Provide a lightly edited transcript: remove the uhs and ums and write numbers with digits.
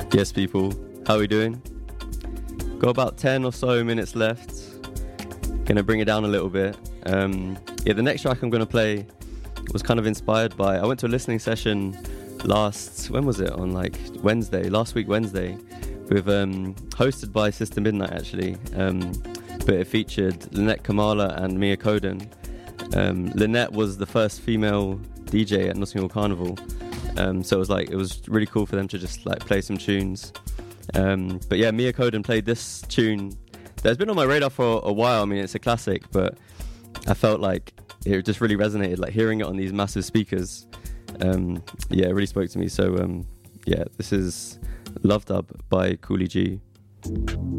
Yes, people, how are we doing? Got about 10 or so minutes left. Gonna bring it down a little bit. The next track I'm gonna play was kind of inspired by, I went to a listening session last week Wednesday, with hosted by Sister Midnight actually, but it featured Lynette Kamala and Mia Koden. Lynette was the first female DJ at Notting Hill Carnival, so it was really cool for them to just like play some tunes. But yeah, Mia Koden played this tune that's been on my radar for a while. I mean, it's a classic, but I felt like it just really resonated, like hearing it on these massive speakers. It really spoke to me. So this is Love Dub by Coolie G.